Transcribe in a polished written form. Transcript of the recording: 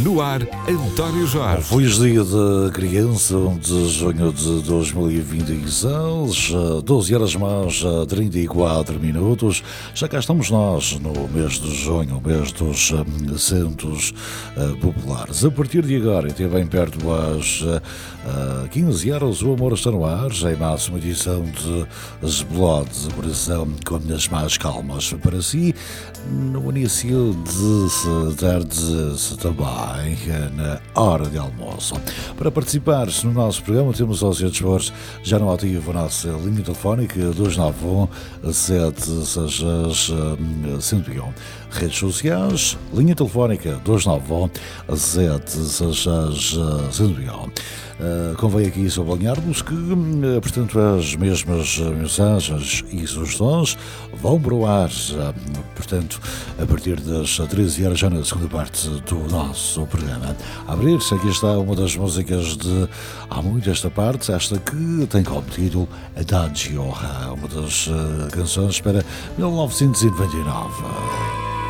No ar, António Jorge. Feliz dia da criança, 1 de junho de 2026, 12 horas mais 34 minutos. Já cá estamos nós no mês de junho, mês dos Santos Populares. A partir de agora, até bem perto das 15 horas, o amor está no ar, já em máxima edição de Blood, coração com as mais calmas para si. No início de tarde também, na hora de almoço. Para participar no nosso programa, temos aos dispores já no ativo a nossa linha telefónica 291 766 101. Redes sociais, linha telefónica 291 766 101. Convém aqui sublinhar-nos que, portanto, as mesmas mensagens e sugestões vão para o ar, portanto, a partir das 13 horas, já na segunda parte do nosso programa. A abrir-se, aqui está uma das músicas de há muito esta parte, esta que tem como título Adagio, uma das canções para 1999.